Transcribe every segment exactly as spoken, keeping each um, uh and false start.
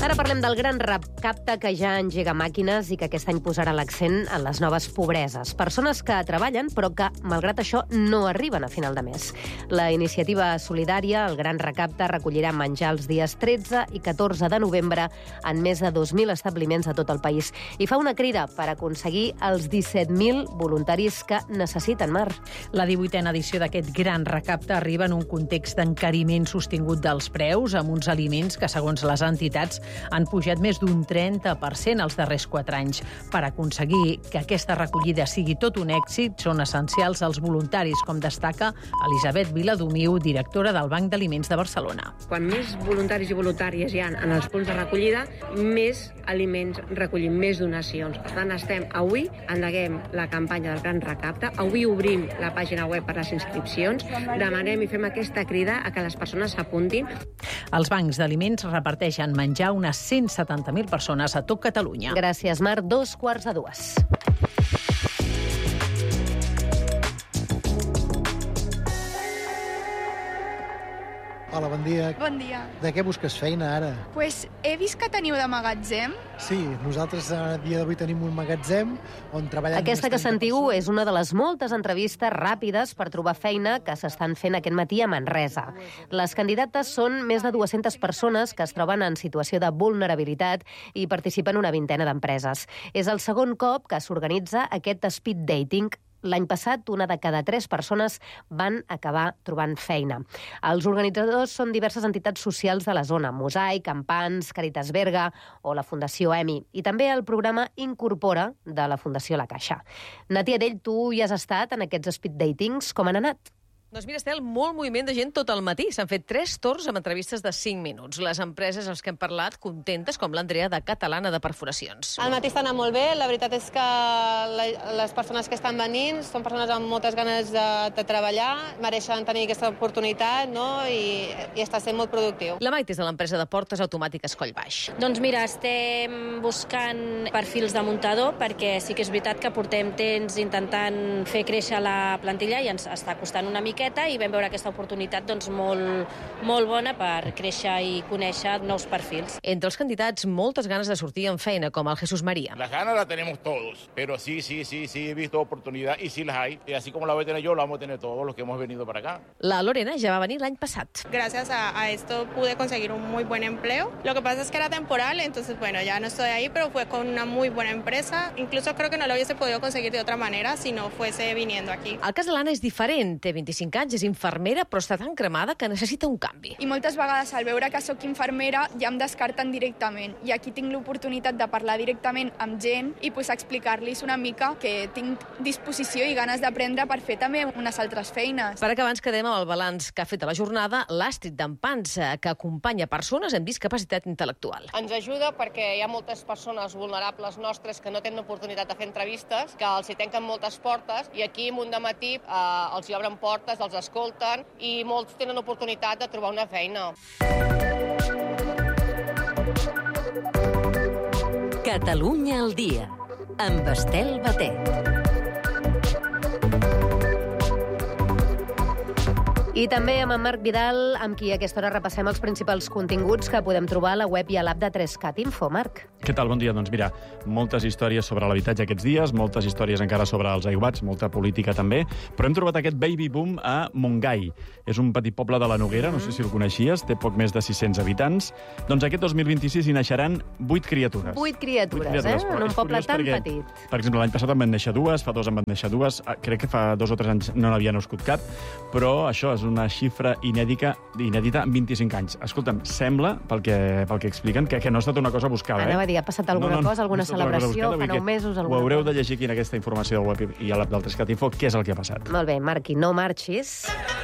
Ara parlem del gran recapte que ja engega màquines i que aquest any posarà l'accent en les noves pobreses. Persones que treballen però que, malgrat això, no arriben a final de mes. La iniciativa solidària, el gran recapte, recollirà menjar els dies tretze i catorze de novembre en més de dos mil establiments a tot el país. I fa una crida per aconseguir els disset mil voluntaris que necessiten, Mar. La divuitena edició d'aquest gran recapte arriba en un context d'encariment sostingut dels preus, amb uns aliments que, segons les entitats, han pujat més d'un trenta per cent els darrers quatre anys. Per aconseguir que aquesta recollida sigui tot un èxit, són essencials els voluntaris, com destaca Elisabet Viladomiu, directora del Banc d'Aliments de Barcelona. Quan més voluntaris i voluntàries hi ha en els punts de recollida, més aliments recollim, més donacions. Per tant, estem avui, endeguem la campanya del Gran Recapte, avui obrim la pàgina web per les inscripcions, demanem i fem aquesta crida a que les persones s'apuntin. Els bancs d'aliments reparteixen menjar unes cent setanta mil persones a tot Catalunya. Gràcies, Mar. Dos quarts de dues. Hola, bon dia. Bon dia. De què busques feina, ara? Pues he vist que teniu de magatzem. Sí, nosaltres a dia d'avui tenim un magatzem on treballem... Aquesta que sentiu és una de les moltes entrevistes ràpides per trobar feina que s'estan fent aquest matí a Manresa. Les candidates són més de dues-centes persones que es troben en situació de vulnerabilitat i participen una vintena d'empreses. És el segon cop que s'organitza aquest speed dating. L'any passat, una de cada tres persones van acabar trobant feina. Els organitzadors són diverses entitats socials de la zona, Mosaic, Campans, Càritas Berga o la Fundació E M I, i també el programa Incorpora de la Fundació La Caixa. Nati Adell, tu hi has estat en aquests speed datings, com han anat? Doncs mira, Estel, molt moviment de gent tot el matí. S'han fet tres torns amb entrevistes de cinc minuts. Les empreses als que hem parlat, contentes, com l'Andrea de Catalana de Perforacions. El matí està anant molt bé. La veritat és que la, les persones que estan venint són persones amb moltes ganes de, de treballar, mereixen tenir aquesta oportunitat, no? I, i està sent molt productiu. La Maite és de l'empresa de portes automàtiques Collbaix. Doncs mira, estem buscant perfils de muntador perquè sí que és veritat que portem temps intentant fer créixer la plantilla i ens està costant una mica i vam veure aquesta oportunitat doncs, molt, molt bona per créixer i conèixer nous perfils. Entre els candidats, moltes ganes de sortir en feina, com el Jesús María. Las ganas las tenemos todos, pero sí, sí, sí, sí, he visto oportunidad y sí las hay. Y así como la voy a tener yo, la vamos a tener todos los que hemos venido para acá. La Lorena ja va venir l'any passat. Gracias a, a esto pude conseguir un muy buen empleo. Lo que pasa es que era temporal, entonces bueno, ya no estoy ahí, pero fue con una muy buena empresa. Incluso creo que no lo hubiese podido conseguir de otra manera si no fuese viniendo aquí. El cas de l'Anna és diferent, té vint-i-cinc anys, és infermera, però està tan cremada que necessita un canvi. I moltes vegades, al veure que sóc infermera, ja em descarten directament. I aquí tinc l'oportunitat de parlar directament amb gent i pues, explicar-los una mica que tinc disposició i ganes d'aprendre per fer també unes altres feines. Per acabar, ens quedem amb el balanç que ha fet a la jornada l'Astrid d'Empans, que acompanya persones amb discapacitat intel·lectual. Ens ajuda perquè hi ha moltes persones vulnerables nostres que no tenen oportunitat de fer entrevistes, que els hi tanquen moltes portes, i aquí, en un dematí, eh, els hi obren portes, els escolten, i molts tenen oportunitat de trobar una feina. Catalunya al dia, amb Estel Batet. I també amb en Marc Vidal, amb qui a aquesta hora repassem els principals continguts que podem trobar a la web i a l'app de tres cat Info. Marc. Què tal? Bon dia. Doncs mira, moltes històries sobre l'habitatge aquests dies, moltes històries encara sobre els aiguats, molta política també, però hem trobat aquest baby boom a Montgai. És un petit poble de la Noguera, no sé si el coneixies, té poc més de sis-cents habitants. Doncs aquest dos mil vint-i-sis hi naixeran vuit criatures. Vuit criatures, vuit criatures eh? En un poble tan perquè, petit. Per exemple, l'any passat en van néixer dues, fa dos en van néixer dues, crec que fa dos o tres anys no n'havia nascut cap, però això és una xifra inèdita, inèdita en vint-i-cinc anys. Escolta'm, sembla, pel que, pel que expliquen, que, que no ha estat una cosa buscada. Anava eh? a dir, ha passat alguna no, no, cosa, alguna no celebració, buscada, fa nou mesos... Ho haureu de llegir aquí en aquesta informació del web i a l'app del tres cat Info, què és el que ha passat. Molt bé, Marc, i no marxis.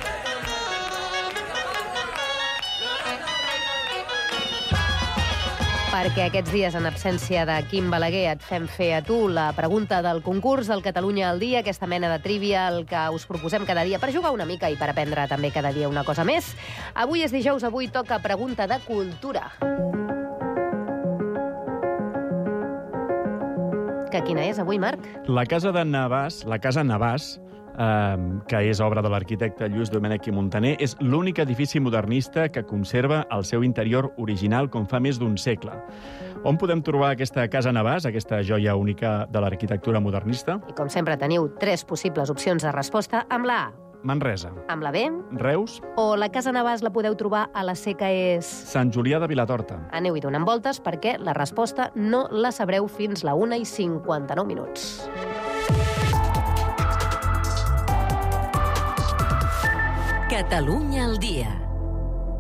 Perquè aquests dies, en absència de Quim Balaguer, et fem fer a tu la pregunta del concurs del Catalunya al dia, aquesta mena de trivia, el que us proposem cada dia per jugar una mica i per aprendre també cada dia una cosa més. Avui és dijous, avui toca pregunta de cultura. Que quina és avui, Marc? La casa de Navàs, la casa Navàs, eh, que és obra de l'arquitecte Lluís Domènech i Montaner. És l'únic edifici modernista que conserva el seu interior original com fa més d'un segle. On podem trobar aquesta Casa Navàs, aquesta joia única de l'arquitectura modernista? I com sempre teniu tres possibles opcions de resposta amb la A. Manresa. Amb la B. Reus. O la Casa Navàs la podeu trobar a la C, que és... Sant Julià de Vilatorta. Aneu-hi donant voltes perquè la resposta no la sabreu fins la una i cinquanta-nou minuts. Catalunya al dia.